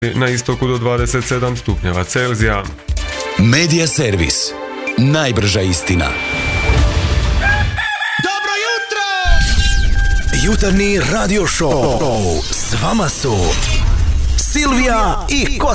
na istoku do 27 stupnjeva Celzija. Medija servis. Najbrža istina. Dobro jutro! Jutarnji radio show. S vama su Silvija i